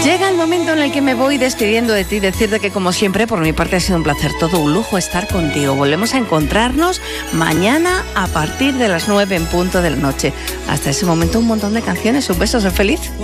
Llega el momento en el que me voy despidiendo de ti, decirte que como siempre por mi parte ha sido un placer, todo un lujo estar contigo. Volvemos a encontrarnos mañana a partir de las 9 en punto de la noche. Hasta ese momento un montón de canciones, un beso, sé feliz.